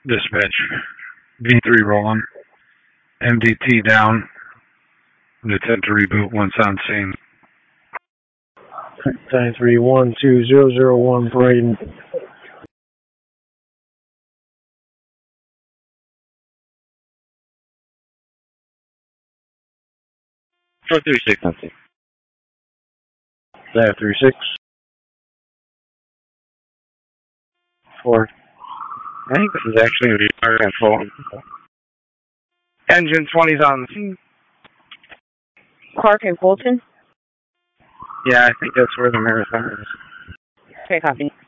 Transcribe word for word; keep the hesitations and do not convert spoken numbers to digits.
Dispatch. V three rolling. M D T down. Intent to reboot once on scene. nine three one two zero zero one Braden. four three six, nothing. five three six. four. I think this is actually going to be fire and phone. Engine twenty's on the scene. Clark and Fulton? Yeah, I think that's where the marathon is. Okay, copy.